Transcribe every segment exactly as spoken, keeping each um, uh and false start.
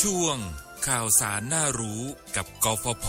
ช่วงข่าวสารน่ารู้กับกฟผ.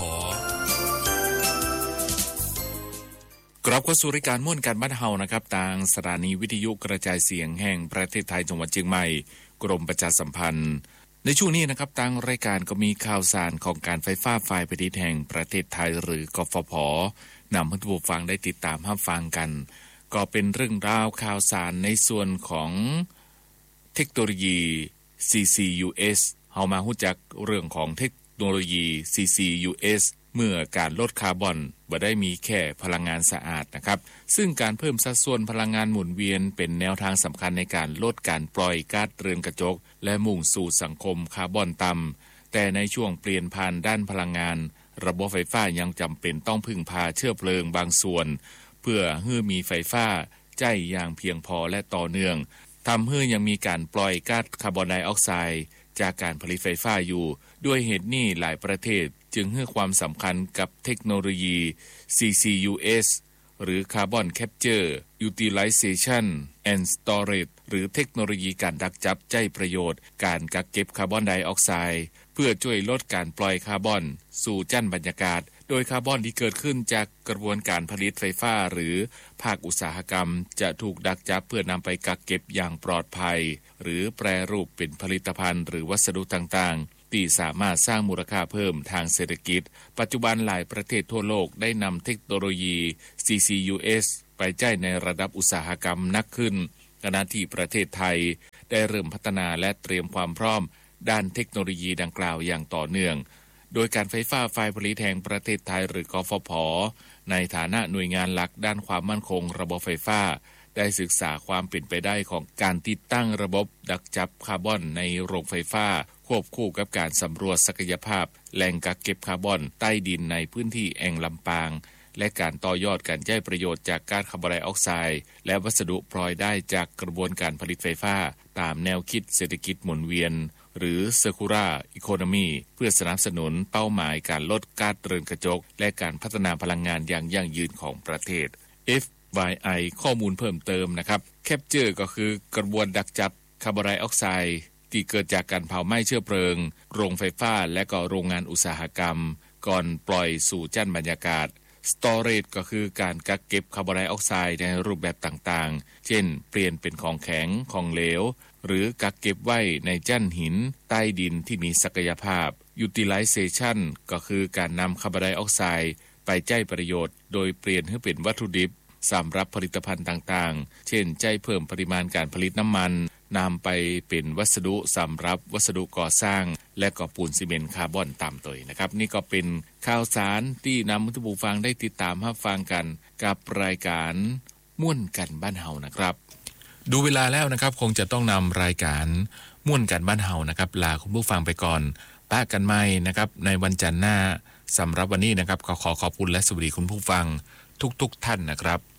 กลับเข้าสู่รายการม่วนกันบ้านเฮานะครับทางสถานีวิทยุกระจายเสียงแห่งประเทศไทยจังหวัดเชียงใหม่กรมประชาสัมพันธ์ในช่วงนี้นะครับทางรายการก็มีข่าวสารของการไฟฟ้าฝ่ายผลิตแห่งประเทศไทยหรือกฟผ.นำให้ผู้ฟังได้ติดตามรับฟังกันก็เป็นเรื่องราวข่าวสารในส่วนของเทคโนโลยี ซี ซี ยู เอส เฮามารู้จักเรื่องของเทคโนโลยี ซี ซี ยู เอส เมื่อการลดคาร์บอนบ่ได้มีแค่พลังงานสะอาดนะครับซึ่งการเพิ่มสัดส่วนพลังงานหมุนเวียนเป็นแนวทางสำคัญในการลดการปล่อยก๊าซเรือนกระจกและมุ่งสู่สังคมคาร์บอนต่ำแต่ในช่วงเปลี่ยนผ่านด้านพลังงานระบบไฟฟ้ายังจำเป็นต้องพึ่งพาเชื้อเพลิงบางส่วนเพื่อให้มีไฟฟ้าใช้อย่างเพียงพอและต่อเนื่องทำให้ยังมีการปล่อยก๊าซคาร์บอนไดออกไซด์จากการผลิตไฟฟ้าอยู่ด้วยเหตุนี้หลายประเทศจึงให้ความสำคัญกับเทคโนโลยี ซี ซี ยู เอส หรือ Carbon Capture Utilization and Storage หรือเทคโนโลยีการดักจับใช้ประโยชน์การกักเก็บคาร์บอนไดออกไซด์เพื่อช่วยลดการปล่อยคาร์บอนสู่ชั้นบรรยากาศโดยคาร์บอนที่เกิดขึ้นจากกระบวนการผลิตไฟฟ้าหรือภาคอุตสาหกรรมจะถูกดักจับเพื่อนำไปกักเก็บอย่างปลอดภัยหรือแปรรูปเป็นผลิตภัณฑ์หรือวัสดุต่างๆที่สามารถสร้างมูลค่าเพิ่มทางเศรษฐกิจปัจจุบันหลายประเทศทั่วโลกได้นำเทคโนโลยี ซี ซี ยู เอส ไปใช้ในระดับอุตสาหกรรมนักขึ้นขณะที่ประเทศไทยได้เริ่มพัฒนาและเตรียมความพร้อมด้านเทคโนโลยีดังกล่าวอย่างต่อเนื่องโดยการไฟฟ้าฝ่ายผลิตแห่งประเทศไทยหรือกฟผ.ในฐานะหน่วยงานหลักด้านความมั่นคงระบบไฟฟ้าได้ศึกษาความเป็นไปได้ของการติดตั้งระบบดักจับคาร์บอนในโรงไฟฟ้าควบคู่กับการสำรวจศักยภาพแหล่งกักเก็บคาร์บอนใต้ดินในพื้นที่แอ่งลำปางและการต่อยอดการใช้ประโยชน์จากก๊าซคาร์บอนไดออกไซด์และวัสดุพลอยได้จากกระบวนการผลิตไฟฟ้าตามแนวคิดเศรษฐกิจหมุนเวียนหรือ Circular Economy เพื่อสนับสนุนเป้าหมายการลดก๊าซเรือนกระจกและการพัฒนาพลังงานอย่างยั่งยืนของประเทศ เอฟ วาย ไอ ข้อมูลเพิ่มเติมนะครับ Capture ก็คือกระบวนดักจับคาร์บอนไดออกไซด์ที่เกิดจากการเผาไหม้เชื้อเพลิงโรงไฟฟ้าและก็โรงงานอุตสาหกรรมก่อนปล่อยสู่ชั้นบรรยากาศ Storage ก็คือการกักเก็บคาร์บอนไดออกไซด์ในรูปแบบต่างๆเช่นเปลี่ยนเป็นของแข็งของเหลวหรือกักเก็บไว้ในชั้นหินใต้ดินที่มีศักยภาพ Utilization ก็คือการนำคาร์บอนไดออกไซด์ไปใช้ประโยชน์โดยเปลี่ยนให้เป็นวัตถุดิบสำหรับผลิตภัณฑ์ต่างๆเช่นใช้เพิ่มปริมาณการผลิตน้ำมันนำไปเป็นวัสดุสำหรับวัสดุก่อสร้างและก็ปูนซีเมนต์คาร์บอนต่ำตัวนะครับนี่ก็เป็นข่าวสารที่นำให้ผู้ฟังได้ติดตามรับฟังกันกับรายการม่วนกันบ้านเฮานะครับดูเวลาแล้วนะครับคงจะต้องนำรายการม่วนกันบ้านเฮานะครับลาคุณผู้ฟังไปก่อนปะกันใหม่นะครับในวันจันทร์หน้าสำหรับวันนี้นะครับขอขอขอบคุณและสวัสดีคุณผู้ฟังทุกๆท่านนะครับ